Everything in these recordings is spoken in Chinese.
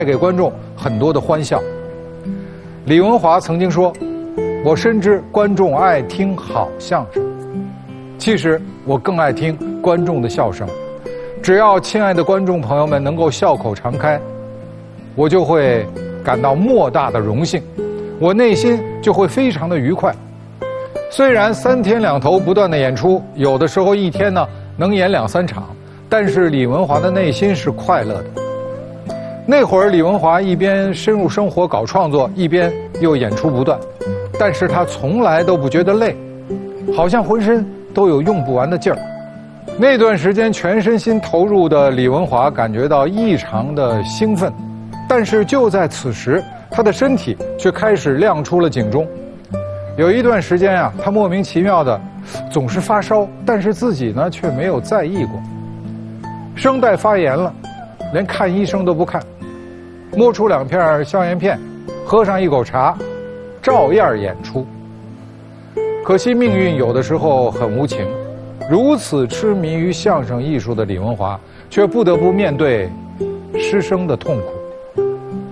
带给观众很多的欢笑。李文华曾经说：“我深知观众爱听好相声，其实我更爱听观众的笑声。只要亲爱的观众朋友们能够笑口常开，我就会感到莫大的荣幸，我内心就会非常的愉快。虽然3天2头不断的演出，有的时候一天呢能演2、3场，但是李文华的内心是快乐的。那会儿李文华一边深入生活搞创作，一边又演出不断，但是他从来都不觉得累，好像浑身都有用不完的劲儿。那段时间全身心投入的李文华感觉到异常的兴奋，但是就在此时，他的身体却开始亮出了警钟。有一段时间啊，他莫名其妙的总是发烧，但是自己呢却没有在意过。声带发炎了，连看医生都不看，摸出2片消炎片，喝上1口茶，照样演出。可惜命运有的时候很无情，如此痴迷于相声艺术的李文华，却不得不面对失声的痛苦。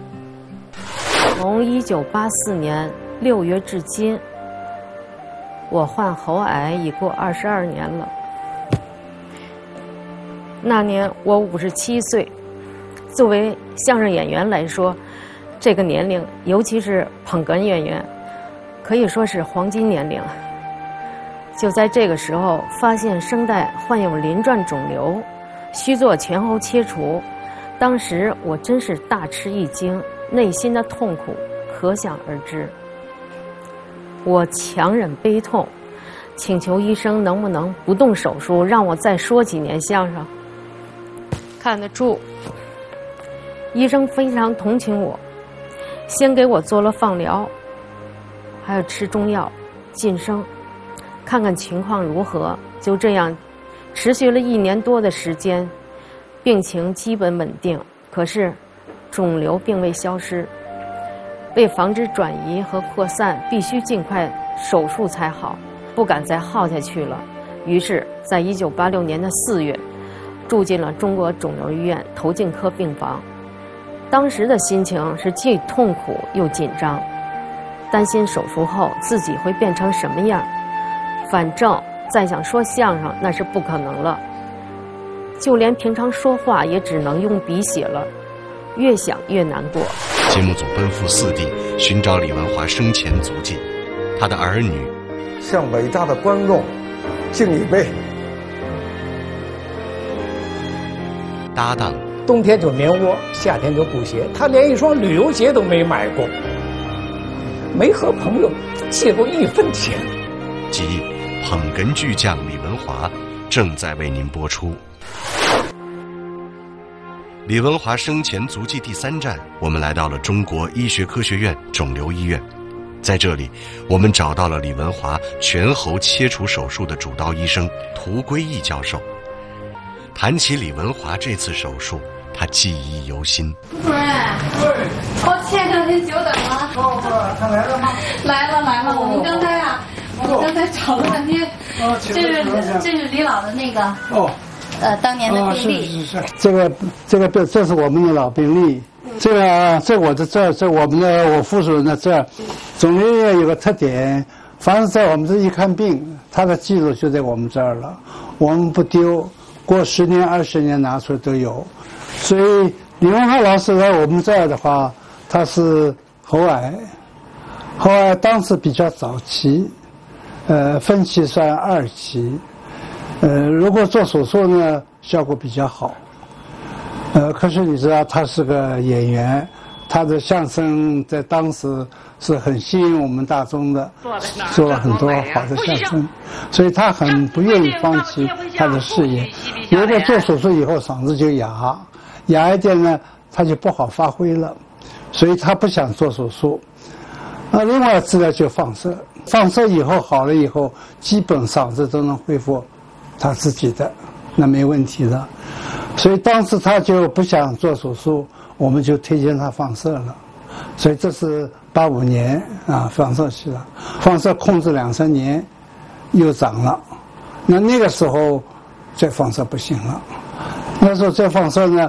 从1984年6月至今，我患喉癌已过22年了。那年我57岁，作为相声演员来说，这个年龄，尤其是捧哏演员，可以说是黄金年龄。就在这个时候，发现声带患有鳞状肿瘤，需做全喉切除。当时我真是大吃一惊，内心的痛苦可想而知。我强忍悲痛，请求医生能不能不动手术，让我再说几年相声。看得住，医生非常同情我，先给我做了放疗，还有吃中药晋升，看看情况如何。就这样持续了1年多的时间，病情基本稳定，可是肿瘤并未消失。为防止转移和扩散，必须尽快手术才好，不敢再耗下去了。于是在1986年的4月住进了中国肿瘤医院头颈科病房。当时的心情是既痛苦又紧张，担心手术后自己会变成什么样。反正再想说相声那是不可能了，就连平常说话也只能用笔写了，越想越难过。 节目组奔赴4地寻找李文华生前足迹，他的儿女向伟大的观众敬一杯。 搭档冬天就棉窝，夏天就布鞋，他连一双旅游鞋都没买过，没和朋友借过1分钱。 即捧哏巨匠李文华正在为您播出。李文华生前足迹第3站，我们来到了中国医学科学院肿瘤医院。在这里，我们找到了李文华全喉切除手术的主刀医生涂圭义教授。谈起李文华这次手术，他记忆犹新。 主任，我前2天久等了。 他来了吗？ 来了，我们刚才找了半天。这是李老的那个。哦。当年的病历。 是。这是我们的老病历。这我的这儿，这我们的我副主任的这儿。肿瘤医院有个特点，凡是在我们这一看病，他的记录就在我们这儿了，我们不丢，过10年、20年拿出来都有。所以李文华老师来我们这儿的话，他是喉癌，喉癌当时比较早期，分期算2期，如果做手术呢，效果比较好。可是你知道他是个演员，他的相声在当时是很吸引我们大众的，做了很多好的相声，所以他很不愿意放弃他的事业。如果做手术以后嗓子就哑一点呢，他就不好发挥了，所以他不想做手术。另外治疗就放射，放射以后好了以后，基本嗓子都能恢复他自己的，那没问题的。所以当时他就不想做手术，我们就推荐他放射了。所以这是85年放射去了，放射控制2、3年，又长了。那个时候再放射不行了，那时候再放射呢，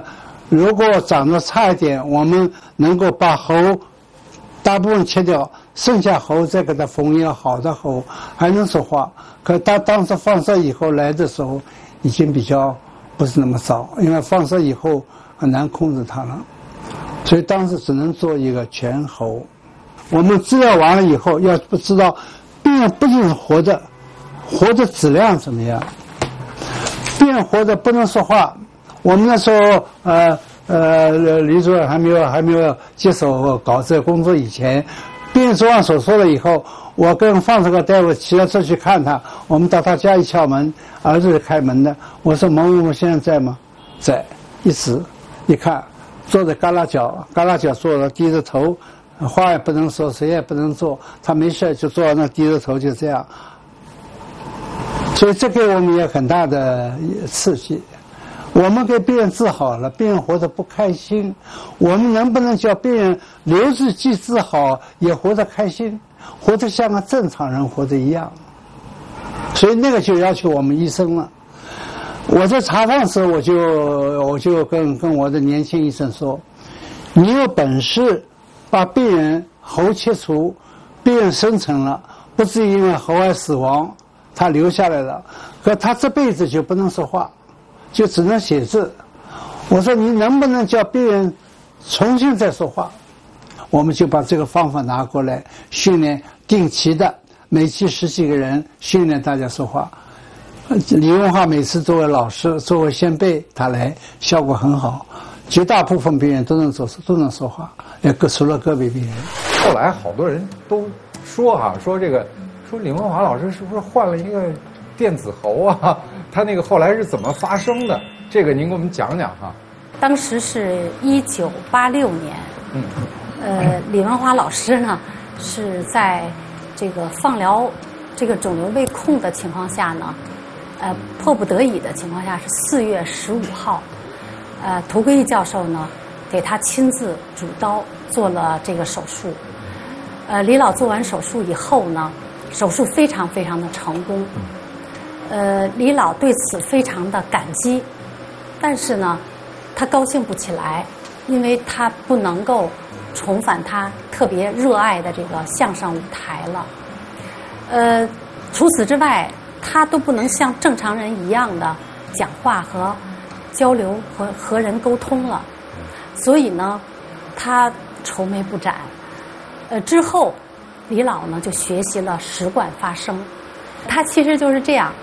如果长得差一点，我们能够把喉大部分切掉，剩下喉再给它缝一个好的喉，还能说话。可他当时放射以后来的时候，已经比较不是那么糟，因为放射以后很难控制它了，所以当时只能做一个全喉。我们治疗完了以后，要不知道病人不仅是活着质量怎么样。病人活着不能说话，我们那时候李主任还没有接手搞这个工作以前，病人做完手术了以后，我跟放射科大夫骑着车去看他，我们到他家一敲门，儿子是开门的，我说某某某先生在吗？在，一指一看坐在旮旯角坐着低着头，话也不能说，谁也不能做，他没事就坐在那低着头，就这样。所以这给我们也很大的刺激。我们给病人治好了，病人活得不开心，我们能不能叫病人留着既治好，也活得开心，活得像个正常人活得一样？所以那个就要求我们医生了。我在查房时，我就跟我的年轻医生说，你有本事把病人喉切除，病人生存了，不至于因为喉癌死亡，他留下来了，可他这辈子就不能说话，就只能写字。我说你能不能叫病人重新再说话？我们就把这个方法拿过来训练，定期的每期10几个人训练大家说话。李文华每次作为老师，作为先辈，他来效果很好，绝大部分病人都能说话，除了个别病人。 后来好多人都说说李文华老师是不是换了一个电子喉啊？他那个后来是怎么发生的？这个您给我们讲讲哈。 当时是1986年，李文华老师呢是在这个放疗这个肿瘤被控的情况下呢，迫不得已的情况下是4月15号，涂圭教授呢给他亲自主刀做了这个手术。李老做完手术以后呢，手术非常非常的成功。李老对此非常的感激，但是呢，他高兴不起来，因为他不能够重返他特别热爱的这个相声舞台了。除此之外，他都不能像正常人一样的讲话和交流和人沟通了，所以呢，他愁眉不展。之后，李老呢就学习了食管发声，他其实就是这样，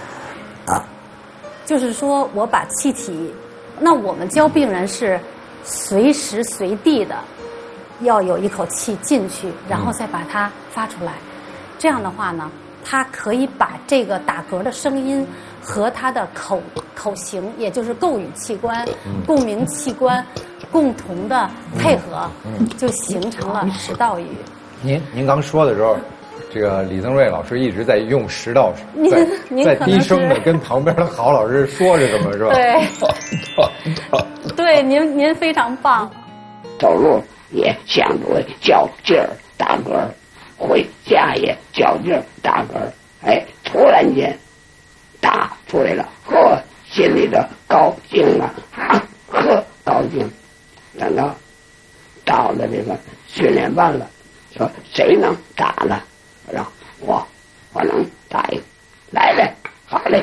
就是说我把气体，那我们教病人是随时随地的要有一口气进去，然后再把它发出来，这样的话呢，他可以把这个打嗝的声音和他的口型，也就是构语器官、共鸣器官共同的配合，就形成了食道语。 您刚说的时候，这个李增瑞老师一直在用食道，在低声的跟旁边的郝老师说着什么，是吧？ 对，对，您非常棒。 走路也相对较劲儿打嗝，回家也较劲儿打嗝，突然间打出来了，心里的高兴了，高兴。等到了这个训练班了，说谁能打了？让我能打一个，来呗，好嘞。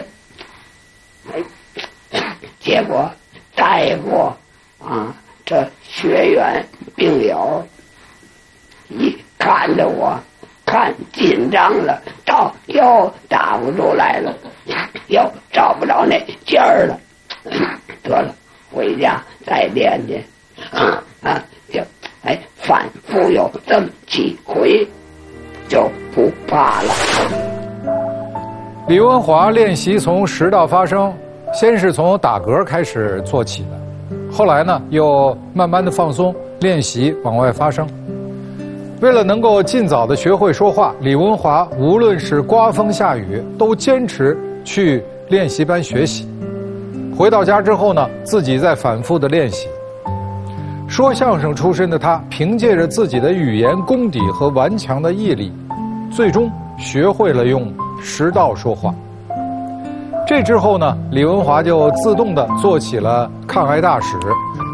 结果大夫这学员病友一看着我，看紧张了，又打不出来了，又找不着那劲儿了，得了，回家再练去。就反复有这么几回，就不怕了。 李文华练习从食道发声，先是从打嗝开始做起的，后来呢又慢慢的放松，练习往外发声。为了能够尽早的学会说话，李文华无论是刮风下雨，都坚持去练习班学习。回到家之后呢，自己再反复的练习。说相声出身的他，凭借着自己的语言功底和顽强的毅力，最终学会了用食道说话。这之后呢，李文华就自动地做起了抗癌大使，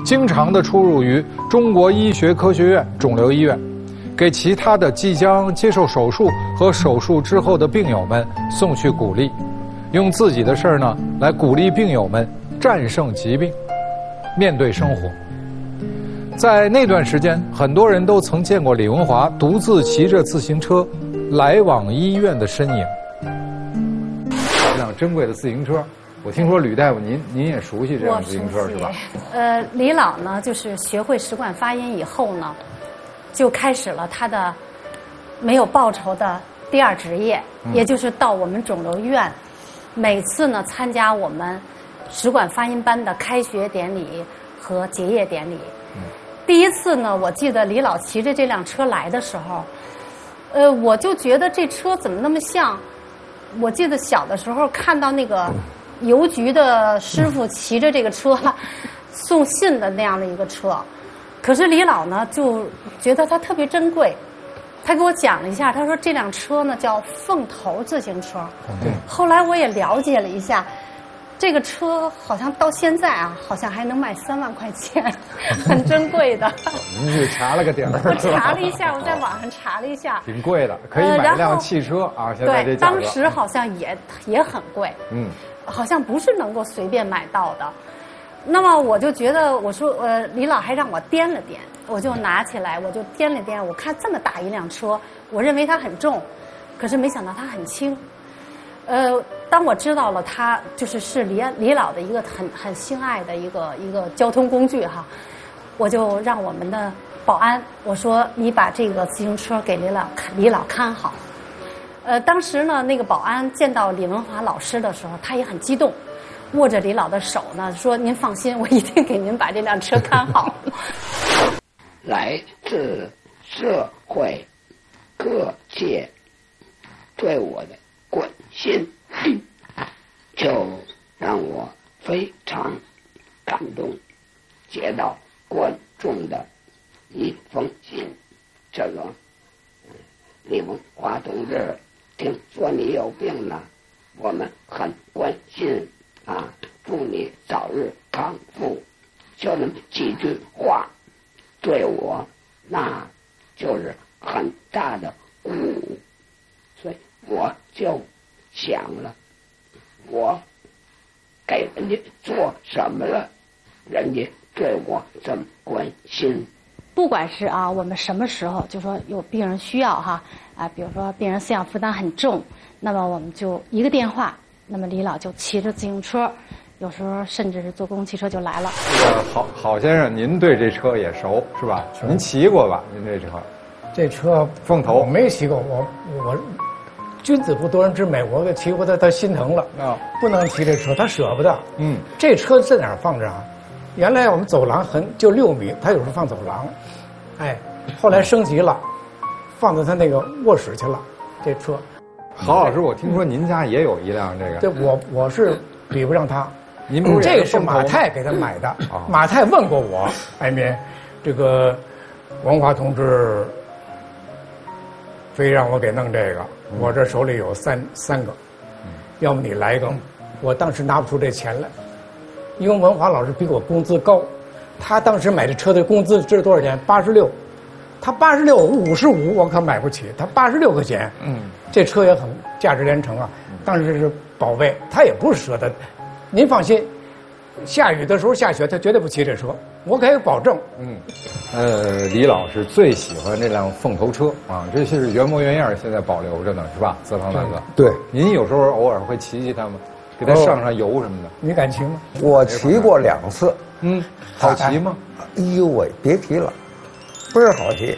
经常的出入于中国医学科学院肿瘤医院，给其他的即将接受手术和手术之后的病友们送去鼓励，用自己的事儿呢来鼓励病友们战胜疾病，面对生活。在那段时间，很多人都曾见过李文华独自骑着自行车来往医院的身影。这辆珍贵的自行车，我听说吕大夫您也熟悉这辆自行车是吧？ 李老呢，就是学会食管发音以后呢，就开始了他的没有报酬的第二职业，也就是到我们肿瘤医院，每次呢参加我们食管发音班的开学典礼和结业典礼。第一次呢，我记得李老骑着这辆车来的时候，我就觉得这车怎么那么像？我记得小的时候看到那个邮局的师傅骑着这个车送信的那样的一个车，可是李老呢就觉得它特别珍贵，他给我讲了一下，他说这辆车呢叫凤头自行车。后来我也了解了一下。这个车好像到现在啊，好像还能卖3万块钱，很珍贵的。 您是查了个点儿？ 我查了一下，我在网上查了一下， 挺贵的，可以买一辆汽车啊。现在这对， 价格当时好像也很贵，好像不是能够随便买到的。那么我就觉得，我说李老还让我掂了掂，我就拿起来，我就掂了掂，我看这么大一辆车，我认为它很重，可是没想到它很轻。当我知道了它是李老的一个很心爱的一个交通工具哈，我就让我们的保安我说你把这个自行车给李老看好。当时呢，那个保安见到李文华老师的时候，他也很激动，握着李老的手呢，说您放心，我一定给您把这辆车看好。 来自社会各界对我的关心，就让我非常感动。接到观众的一封信，这个李文华同志，听说你有病了，我们很关心啊，祝你早日康复。就那么几句话，对我那就是很大的鼓舞，所以我就想了，我给人家做什么了，人家对我这么关心。 不管是我们什么时候就说有病人需要比如说病人思想负担很重，那么我们就一个电话，那么李老就骑着自行车，有时候甚至是坐公共汽车就来了。 这个郝先生，您对这车也熟是吧？您骑过吧？您这车？ 这车凤头我没骑过，我君子不夺人之美，我给骑过他心疼了不能骑这车，他舍不得。这车在哪儿放着啊？原来我们走廊就6米，他有时候放走廊，后来升级了，放到他那个卧室去了。这车， 郝老师，我听说您家也有一辆这个。 对，我是比不上他。 您不是这个是马太给他买的？马太问过我，艾民，这个文华同志非让我给弄这个，我这手里有三个，要不你来一个？我当时拿不出这钱来。因为文华老师比我工资高，他当时买这车的工资知道多少钱？86，他86，我55，我可买不起。他86块钱，这车也很价值连城啊。当时是宝贝，他也不是舍得。您放心，下雨的时候下雪，他绝对不骑这车，我可以保证。 李老师最喜欢这辆凤头车啊，这是原模原样，现在保留着呢，是吧？泽鹏大哥， 对， 您有时候偶尔会骑它吗？给它上上油什么的， 你敢骑吗？ 我骑过2次。 好骑吗？ 哎呦喂，别提了，倍儿好骑。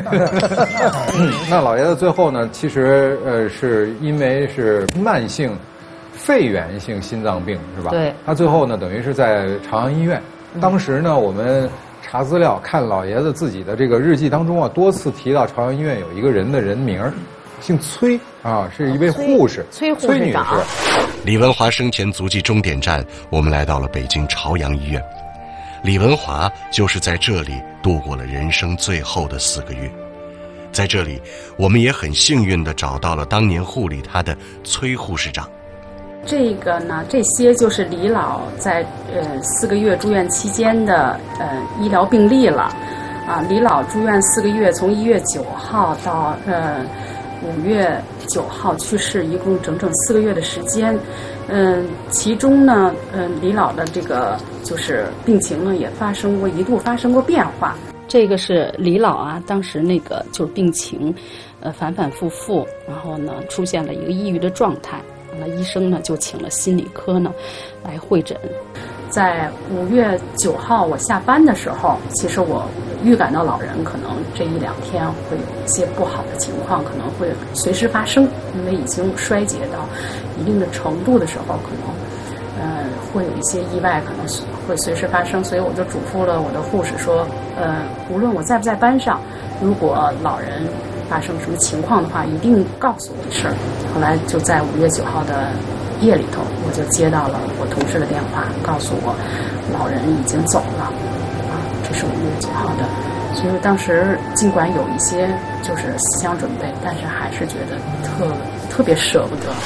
那老爷子最后呢，其实是因为是慢性肺源性心脏病，是吧？ 对。 他最后呢，等于是在朝阳医院。当时呢，我们查资料看老爷子自己的这个日记当中多次提到朝阳医院有一个人的人名，姓崔是一位护士， 崔女士。 李文华生前足迹终点站，我们来到了北京朝阳医院。李文华就是在这里度过了人生最后的4个月。在这里，我们也很幸运地找到了当年护理他的崔护士长。 这个呢，这些就是李老在4个月住院期间的医疗病历了。啊，李老住院4个月，从1月9号到5月9号去世，一共整整4个月的时间。其中呢，李老的这个就是病情呢，也一度发生过变化。这个是李老啊，当时那个就是病情，反反复复，然后呢出现了一个抑郁的状态。那医生呢就请了心理科呢来会诊。在5月9号我下班的时候，其实我预感到老人可能这1-2天会有一些不好的情况，可能会随时发生，因为已经衰竭到一定的程度的时候，可能会有一些意外，可能会随时发生。所以我就嘱咐了我的护士说，无论我在不在班上，如果老人发生什么情况的话，一定告诉我这事儿。后来就在5月9号的夜里头，我就接到了我同事的电话，告诉我老人已经走了，啊，这是5月9号的。所以当时尽管有一些就是思想准备，但是还是觉得特别舍不得。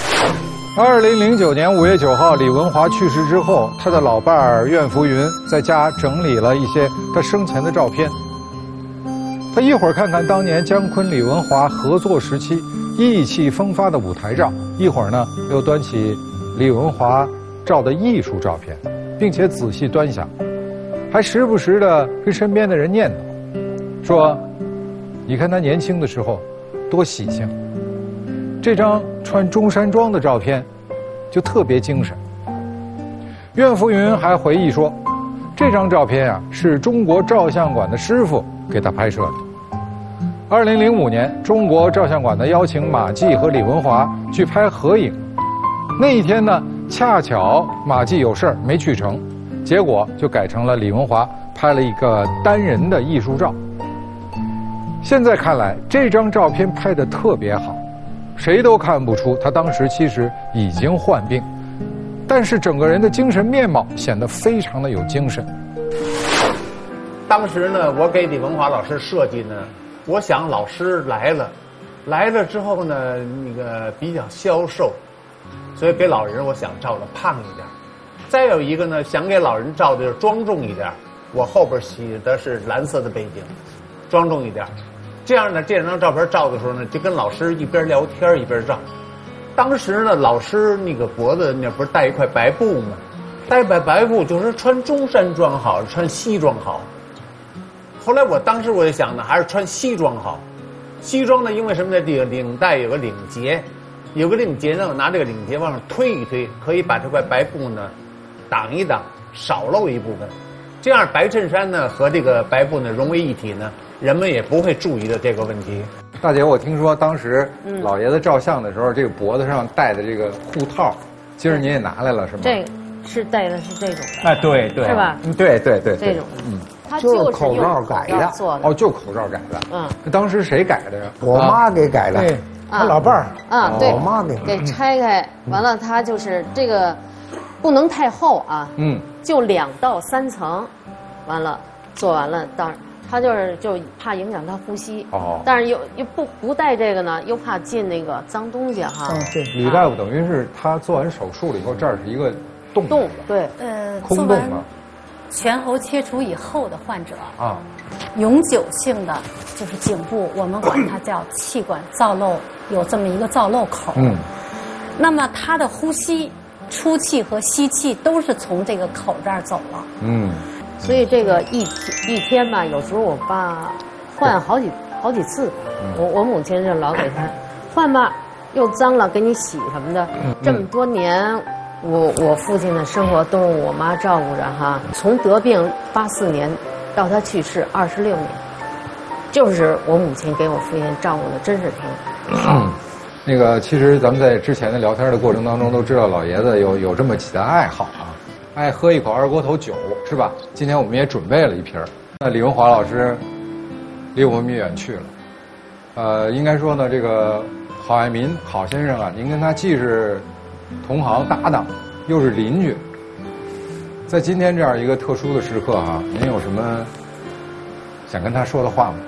2009年5月9号，李文华去世之后，他的老伴儿苑福云在家整理了一些他生前的照片。他一会儿看看当年姜昆、李文华合作时期意气风发的舞台照，一会儿呢又端起李文华照的艺术照片，并且仔细端详，还时不时的跟身边的人念叨，说：“你看他年轻的时候多喜庆。”这张穿中山装的照片就特别精神。苑福云还回忆说，这张照片啊是中国照相馆的师傅给他拍摄的。2005年，中国照相馆的邀请马季和李文华去拍合影，那一天呢，恰巧马季有事儿没去成，结果就改成了李文华拍了一个单人的艺术照。现在看来，这张照片拍得特别好，谁都看不出他当时其实已经患病，但是整个人的精神面貌显得非常的有精神。 当时呢，我给李文华老师设计呢，我想老师来了之后呢，那个比较消瘦，所以给老人我想照的胖一点。再有一个呢，想给老人照的就是庄重一点，我后边洗的是蓝色的背景，庄重一点。这样呢，这张照片照的时候呢，就跟老师一边聊天一边照。当时呢，老师那个脖子那不是带一块白布吗？带白布就是穿中山装好，穿西装好。后来当时我就想呢，还是穿西装好。西装呢，因为什么呢？这个领带有个领结，有个领结呢，我拿这个领结往上推一推，可以把这块白布呢挡一挡，少露一部分。这样白衬衫呢和这个白布呢融为一体呢，人们也不会注意的这个问题。 大姐，我听说当时老爷子照相的时候，这个脖子上戴的这个护套，今儿您也拿来了是吗？ 这是戴的是这种的。 哎，对对， 是吧？ 对， 这种，他就是口罩改的做的。 哦，就口罩改的。当时谁改的呀？ 我妈给改的。 对，他老伴儿。 对， 我妈给拆开，完了他就是这个不能太厚啊。就2到3层，完了做完了，他就怕影响他呼吸。但是又不带这个呢，又怕进那个脏东西哈。 对，李大夫等于是他做完手术了以后，这儿是一个洞。 对， 空洞了。 全喉切除以后的患者永久性的就是颈部，我们管它叫气管造漏，有这么一个造漏口。那么他的呼吸、出气和吸气都是从这个口这儿走了。 所以这个一天吧，有时候我爸换好几次。我母亲就老给他换吧，又脏了给你洗什么的。这么多年。我父亲的生活都是我妈照顾着哈，从得病84年到他去世26年，就是我母亲给我父亲照顾的真是挺好。 那个其实咱们在之前的聊天的过程当中都知道，老爷子有这么几大爱好啊，爱喝一口二锅头酒是吧？今天我们也准备了一瓶。那李文华老师离我们远去了，应该说呢，这个郝爱民郝先生啊，您跟他既是同行搭档，又是邻居，在今天这样一个特殊的时刻啊，您有什么想跟他说的话吗？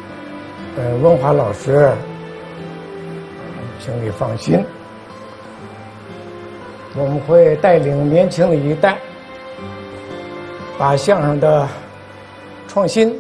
文华老师，请你放心， 我们会带领年轻的一代，把相声的创新